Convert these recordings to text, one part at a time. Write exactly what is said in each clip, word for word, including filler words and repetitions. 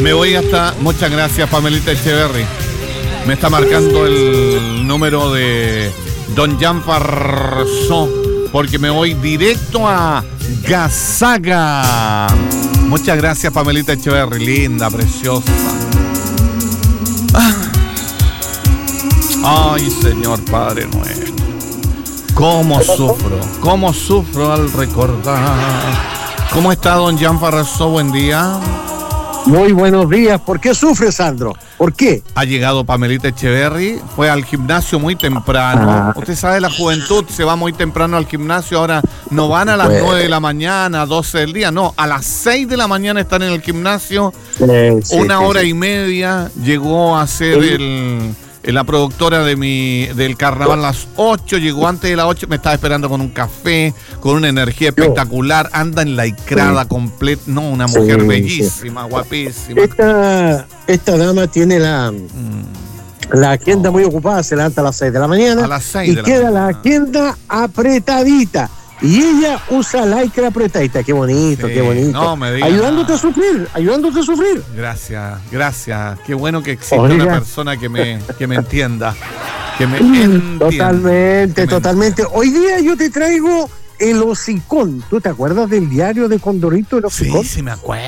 Me voy hasta... Muchas gracias, Pamelita Echeverry. Me está marcando el número de Don Jan Farsó, porque me voy directo a Gazaga. Muchas gracias, Pamelita Echeverry, linda, preciosa. Ay, Señor Padre nuestro, cómo sufro, cómo sufro al recordar. ¿Cómo está Don Jan Farsó? Buen día. Muy buenos días. ¿Por qué sufre, Sandro? ¿Por qué? Ha llegado Pamelita Echeverry, fue al gimnasio muy temprano. Ah. Usted sabe, la juventud se va muy temprano al gimnasio. Ahora no van a las bueno. nueve de la mañana, doce del día. No, a las seis de la mañana están en el gimnasio. Sí, sí, Una sí, hora sí. y media. Llegó a ser sí. el... la productora de mi del carnaval a las ocho, llegó antes de las ocho, me estaba esperando con un café, con una energía espectacular, anda en la icrada sí. completa, no, una mujer sí, bellísima, sí. guapísima. Esta, esta dama tiene la, mm. la agenda oh. muy ocupada, se levanta a las seis de la mañana a las seis y de la queda mañana. La agenda apretadita. Y ella usa lycra apretadita. Qué bonito, sí, qué bonito. No me digas. Ayudándote a sufrir, ayudándote a sufrir. Gracias, gracias. Qué bueno que existe Oiga. una persona que me, que me entienda. Que me entienda. Totalmente, que me totalmente. Entienda. Hoy día yo te traigo el hocicón. ¿Tú te acuerdas del diario de Condorito, el hocicón? Sí, sí, me acuerdo.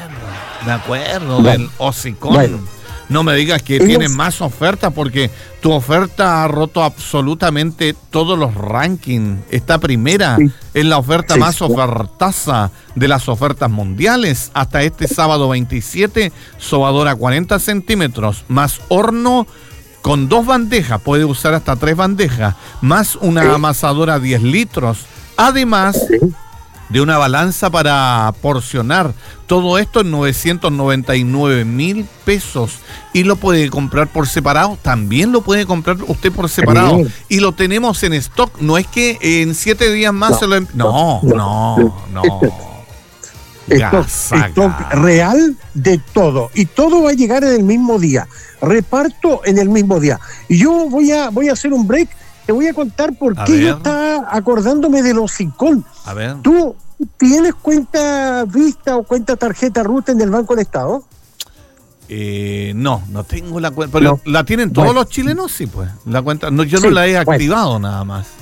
Me acuerdo bueno. del hocicón. Bueno. No me digas que tienes más ofertas, porque tu oferta ha roto absolutamente todos los rankings. Esta primera sí. es la oferta sí, más sí. ofertaza de las ofertas mundiales. Hasta este sábado veintisiete, sobadora cuarenta centímetros, más horno con dos bandejas, puede usar hasta tres bandejas, más una sí. amasadora diez litros. Además... Sí. de una balanza para porcionar. Todo esto en novecientos noventa y nueve mil pesos. Y lo puede comprar por separado. También lo puede comprar usted por separado. Bien. Y lo tenemos en stock. No es que en siete días más no, se lo... No, no, no. no. Stock, stock real de todo. Y todo va a llegar en el mismo día. Reparto en el mismo día. Y yo voy a, voy a hacer un break. Te voy a contar por a qué ver. yo estaba acordándome del hocicón. A ver. ¿Tú tienes cuenta Vista o cuenta tarjeta ruta en el Banco del Estado? Eh, no, no tengo la cuenta. Pero no. ¿La tienen todos bueno. los chilenos? Sí, pues. La cuenta, no, yo sí, no la he activado bueno. nada más.